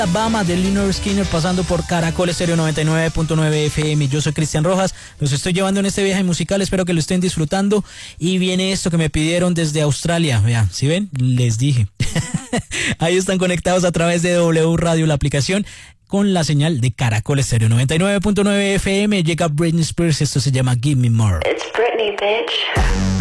Alabama de Lynyrd Skynyrd pasando por Caracol Estéreo 99.9 FM. Yo soy Cristian Rojas, los estoy llevando en este viaje musical, espero que lo estén disfrutando. Y viene esto que me pidieron desde Australia. Vean, ¿sí ven? Les dije. Ahí están conectados a través de W Radio, la aplicación, con la señal de Caracol Estéreo 99.9 FM. Llega Britney Spears, esto se llama Give Me More. It's Britney, bitch.